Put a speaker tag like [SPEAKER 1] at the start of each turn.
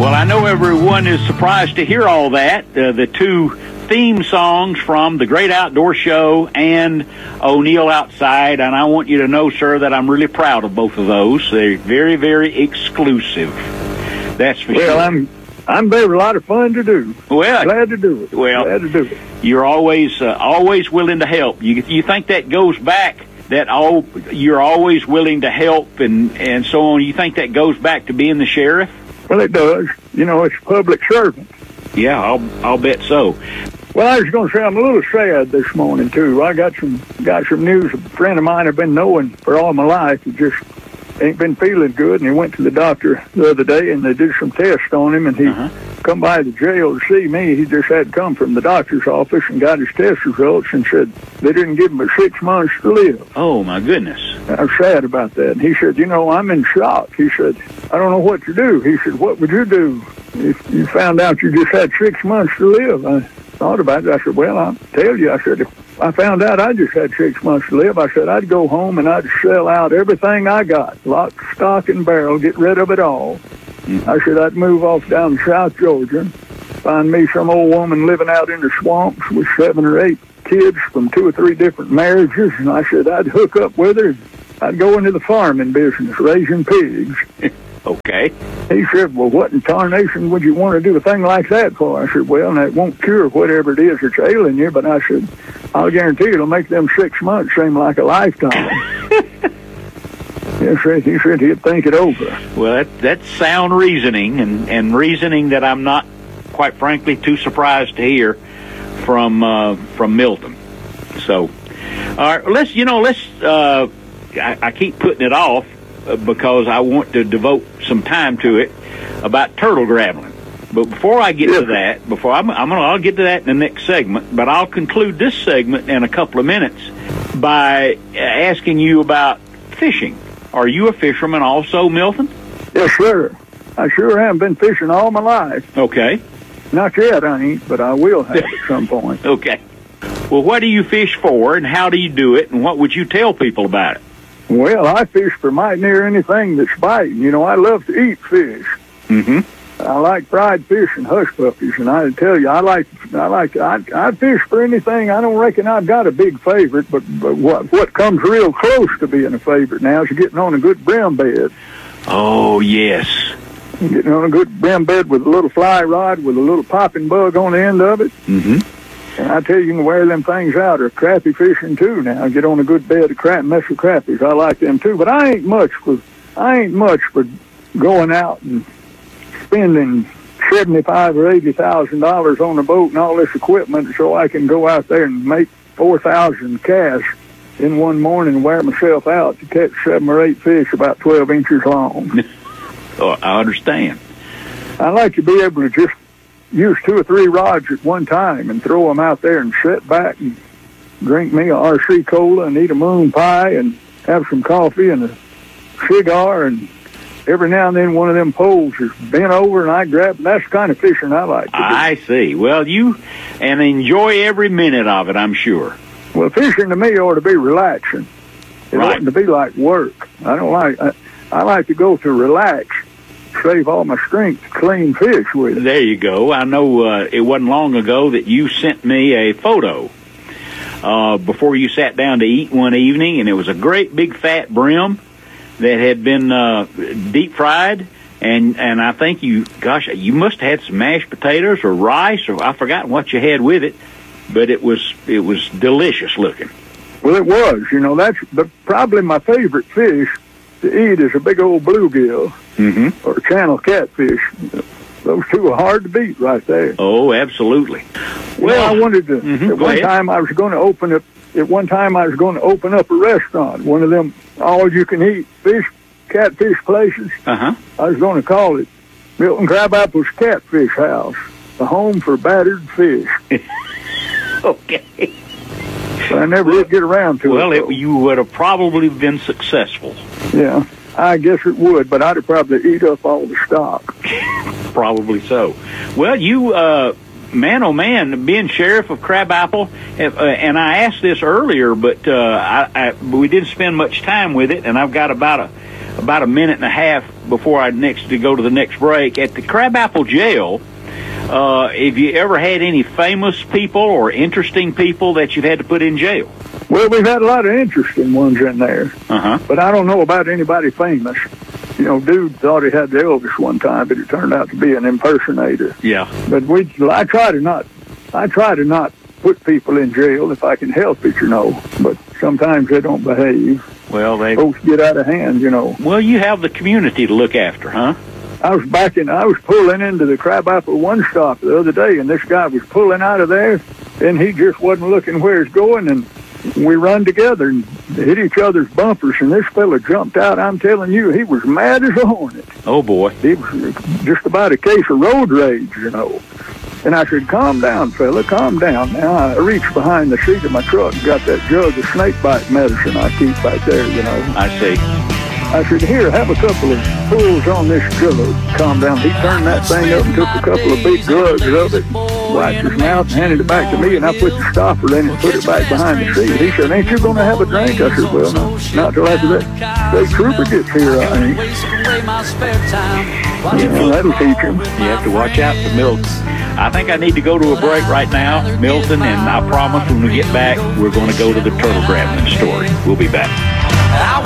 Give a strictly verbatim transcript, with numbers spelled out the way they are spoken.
[SPEAKER 1] Well, I know everyone is surprised to hear all that. Uh, the two theme songs from The Great Outdoor Show and O'Neill Outside, and I want you to know, sir, that I'm really proud of both of those. They're very, very exclusive. That's for
[SPEAKER 2] well,
[SPEAKER 1] sure.
[SPEAKER 2] Well, I'm I'm very a lot of fun to do.
[SPEAKER 1] Well,
[SPEAKER 2] glad to do it.
[SPEAKER 1] Well,
[SPEAKER 2] glad to do it.
[SPEAKER 1] You're always uh, always willing to help. You you think that goes back? That all you're always willing to help and and so on. You think that goes back to being the sheriff?
[SPEAKER 2] Well, it does. You know, it's a public servant.
[SPEAKER 1] Yeah, I'll I'll bet so.
[SPEAKER 2] Well, I was going to say I'm a little sad this morning too. I got some got some news. A friend of mine I've been knowing for all my life. He just ain't been feeling good, and he went to the doctor the other day, and they did some tests on him, and he uh-huh. come by the jail to see me. He just had come from the doctor's office and got his test results and said they didn't give him but six months to live.
[SPEAKER 1] Oh, my goodness.
[SPEAKER 2] I was sad about that. And he said, you know, I'm in shock. He said, I don't know what to do. He said, what would you do if you found out you just had six months to live? I thought about it. I said, well, I'll tell you. I said, if I found out I just had six months to live, I said, I'd go home and I'd sell out everything I got, lock, stock, and barrel, get rid of it all. Mm-hmm. I said, I'd move off down to South Georgia, find me some old woman living out in the swamps with seven or eight kids from two or three different marriages, and I said, I'd hook up with her. I'd go into the farming business, raising pigs.
[SPEAKER 1] Okay.
[SPEAKER 2] He said, well, what in tarnation would you want to do a thing like that for? I said, well, that won't cure whatever it is that's ailing you, but I said, I'll guarantee it'll make them six months seem like a lifetime. Yes, he said he'd think it over.
[SPEAKER 1] Well, that, that's sound reasoning, and, and reasoning that I'm not, quite frankly, too surprised to hear from uh, from Milton. So, all right, let's, you know, let's, uh, I, I keep putting it off because I want to devote some time to it about turtle grabbling. But before I get yeah. to that, before I'm, I'm gonna, I'll get to that in the next segment. But I'll conclude this segment in a couple of minutes by asking you about fishing. Are you a fisherman also, Milton?
[SPEAKER 2] Yes, sir. I sure have been fishing all my life.
[SPEAKER 1] Okay.
[SPEAKER 2] Not yet, I ain't, but I will have at some point.
[SPEAKER 1] Okay. Well, what do you fish for, and how do you do it, and what would you tell people about it?
[SPEAKER 2] Well, I fish for might near anything that's biting. You know, I love to eat fish.
[SPEAKER 1] Mm-hmm.
[SPEAKER 2] I like fried fish and hush puppies, and I tell you, I like, I like, I, I fish for anything. I don't reckon I've got a big favorite, but, but what what comes real close to being a favorite now is getting on a good brim bed.
[SPEAKER 1] Oh, yes.
[SPEAKER 2] Getting on a good brim bed with a little fly rod with a little popping bug on the end of it.
[SPEAKER 1] Mm-hmm.
[SPEAKER 2] And I tell you, you can wear them things out, or crappie fishing too now. Get on a good bed of crap, mess with crappies. I like them too, but I ain't much for, I ain't much for going out and spending seventy-five or eighty thousand dollars on a boat and all this equipment so I can go out there and make four thousand casts in one morning and wear myself out to catch seven or eight fish about twelve inches long.
[SPEAKER 1] Oh, I understand.
[SPEAKER 2] I like to be able to just use two or three rods at one time and throw them out there and sit back and drink me a R C cola and eat a moon pie and have some coffee and a cigar, and every now and then one of them poles is bent over and I grab. That's the kind of fishing I like to do.
[SPEAKER 1] I see. Well, you and enjoy every minute of it, I'm sure.
[SPEAKER 2] Well, fishing to me ought to be relaxing. It
[SPEAKER 1] right.
[SPEAKER 2] oughtn't to be like work. I don't like. I, I like to go to relax, save all my strength to clean fish with.
[SPEAKER 1] There you go. I know uh, it wasn't long ago that you sent me a photo uh, before you sat down to eat one evening, and it was a great big fat brim that had been uh, deep fried, and, and I think you, gosh, you must have had some mashed potatoes or rice, or I've forgotten what you had with it, but it was it was delicious looking.
[SPEAKER 2] Well, it was. You know, that's the, probably my favorite fish to eat is a big old bluegill
[SPEAKER 1] mm-hmm.
[SPEAKER 2] or channel catfish. Those two are hard to beat right there.
[SPEAKER 1] Oh, absolutely.
[SPEAKER 2] Well, I wanted to.
[SPEAKER 1] Mm-hmm.
[SPEAKER 2] At
[SPEAKER 1] Go
[SPEAKER 2] one
[SPEAKER 1] ahead.
[SPEAKER 2] time, I was going to open up. At one time, I was going to open up a restaurant. One of them all-you-can-eat fish, catfish places.
[SPEAKER 1] Uh huh.
[SPEAKER 2] I was going to call it Milton Crabapple's Catfish House, the home for battered fish.
[SPEAKER 1] Okay.
[SPEAKER 2] But I never did get around to
[SPEAKER 1] well,
[SPEAKER 2] it.
[SPEAKER 1] Well, you would have probably been successful.
[SPEAKER 2] Yeah, I guess it would, but I'd have probably eat up all the stock.
[SPEAKER 1] Probably so. Well, you, uh, man, oh man, being sheriff of Crabapple, uh, and I asked this earlier, but uh, I, I, we didn't spend much time with it, and I've got about a about a minute and a half before I next to go to the next break. At the Crabapple Jail, uh, have you ever had any famous people or interesting people that you've had to put in jail?
[SPEAKER 2] Well, we've had a lot of interesting ones in there,
[SPEAKER 1] Uh-huh.
[SPEAKER 2] but I don't know about anybody famous. You know, dude thought he had the Elvis one time, but it turned out to be an impersonator.
[SPEAKER 1] Yeah.
[SPEAKER 2] But we, I try to not, I try to not put people in jail if I can help it, you know. But sometimes they don't behave.
[SPEAKER 1] Well, they.
[SPEAKER 2] Folks get out of hand, you know.
[SPEAKER 1] Well, you have the community to look after, huh?
[SPEAKER 2] I was backing, I was pulling into the Crabapple One Stop the other day, and this guy was pulling out of there, and he just wasn't looking where he's going, and we run together and hit each other's bumpers, and this fella jumped out. I'm telling you, he was mad as a hornet.
[SPEAKER 1] Oh, boy.
[SPEAKER 2] It was just about a case of road rage, you know. And I said, calm down, fella, calm down. Now, I reached behind the seat of my truck and got that jug of snake bite medicine I keep back there, you know.
[SPEAKER 1] I see.
[SPEAKER 2] I said, here, have a couple of pulls on this jug. Calm down. He turned that thing up and took a couple of big drugs of it, wiped his mouth and handed it back to me, and I put the stopper in and put it back behind the seat. He said, ain't you going to have a drink? I said, well, no, not till after that state trooper gets here, I ain't. Yeah, that'll teach him.
[SPEAKER 1] You have to watch out for Milton. I think I need to go to a break right now, Milton, and I promise when we get back, we're going to go to the turtle grabbing story. We'll be back.